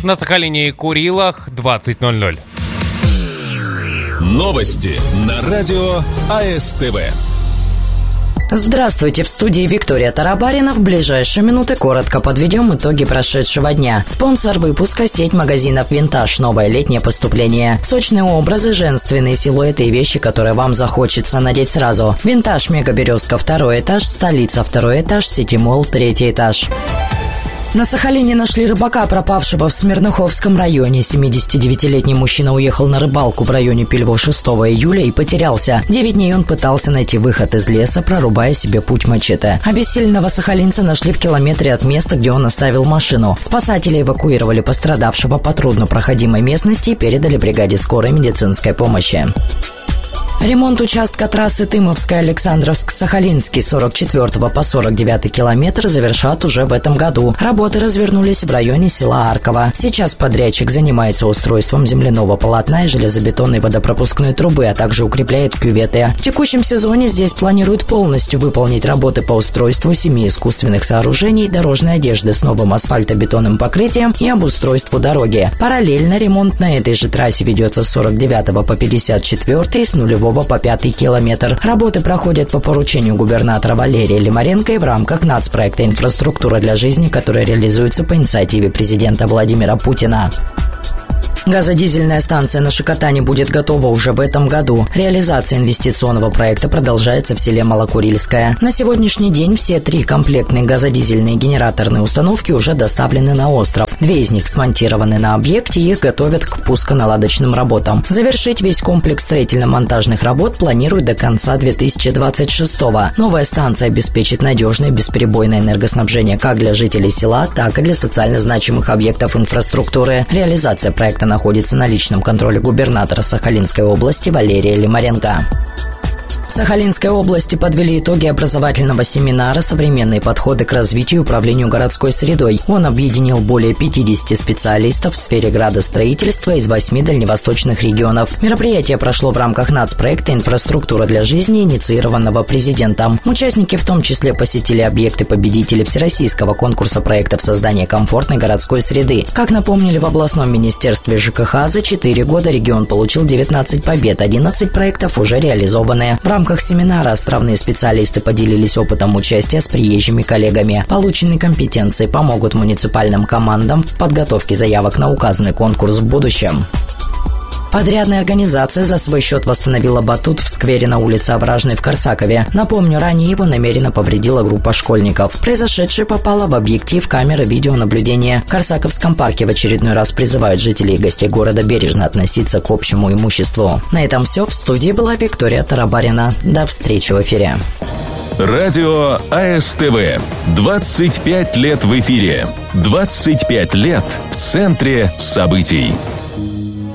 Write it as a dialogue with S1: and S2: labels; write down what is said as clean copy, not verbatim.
S1: на Сахалине и Курилах 20:00.
S2: Новости на радио АСТВ.
S3: Здравствуйте, в студии Виктория Тарабарина. В ближайшие минуты коротко подведем итоги прошедшего дня. Спонсор выпуска — сеть магазинов «Винтаж». Новое летнее поступление. Сочные образы, женственные силуэты и вещи, которые вам захочется надеть сразу. «Винтаж», Мега-Березка, 2 этаж, Столица, 2 этаж, Сити-Молл, 3 этаж. На Сахалине нашли рыбака, пропавшего в Смирноховском районе. 79-летний мужчина уехал на рыбалку в районе Пельво 6 июля и потерялся. 9 дней он пытался найти выход из леса, прорубая себе путь мачете. Обессиленного сахалинца нашли в километре от места, где он оставил машину. Спасатели эвакуировали пострадавшего по труднопроходимой местности и передали бригаде скорой медицинской помощи. Ремонт участка трассы Тымовская-Александровск-Сахалинский 44 по 49 километр завершат уже в этом году. Работы развернулись в районе села Арково. Сейчас подрядчик занимается устройством земляного полотна и железобетонной водопропускной трубы, а также укрепляет кюветы. В текущем сезоне здесь планируют полностью выполнить работы по устройству 7 искусственных сооружений, дорожной одежды с новым асфальтобетонным покрытием и обустройству дороги. Параллельно ремонт на этой же трассе ведется с 49 по 54 и с нулевого по 5 километр. Работы проходят по поручению губернатора Валерия Лимаренко и в рамках нацпроекта «Инфраструктура для жизни», который реализуется по инициативе президента Владимира Путина. Газодизельная станция на Шикотане будет готова уже в этом году. Реализация инвестиционного проекта продолжается в селе Малокурильское. На сегодняшний день все 3 комплектные газодизельные генераторные установки уже доставлены на остров. 2 из них смонтированы на объекте и их готовят к пусконаладочным работам. Завершить весь комплекс строительно-монтажных работ планируют до конца 2026-го. Новая станция обеспечит надежное бесперебойное энергоснабжение как для жителей села, так и для социально значимых объектов инфраструктуры. Реализация проекта находится на личном контроле губернатора Сахалинской области Валерия Лимаренко. В Сахалинской области подвели итоги образовательного семинара «Современные подходы к развитию и управлению городской средой». Он объединил более 50 специалистов в сфере градостроительства из 8 дальневосточных регионов. Мероприятие прошло в рамках нацпроекта «Инфраструктура для жизни», инициированного президентом. Участники в том числе посетили объекты-победители Всероссийского конкурса проектов создания комфортной городской среды. Как напомнили в областном министерстве ЖКХ, за 4 года регион получил 19 побед, 11 проектов уже реализованы. В рамках семинара островные специалисты поделились опытом участия с приезжими коллегами. Полученные компетенции помогут муниципальным командам в подготовке заявок на указанный конкурс в будущем. Подрядная организация за свой счет восстановила батут в сквере на улице Овражной в Корсакове. Напомню, ранее его намеренно повредила группа школьников. Произошедшее попало в объектив камеры видеонаблюдения. В Корсаковском парке в очередной раз призывают жителей и гостей города бережно относиться к общему имуществу. На этом все. В студии была Виктория Тарабарина. До встречи в эфире.
S2: Радио АСТВ. 25 лет в эфире. 25 лет в центре событий.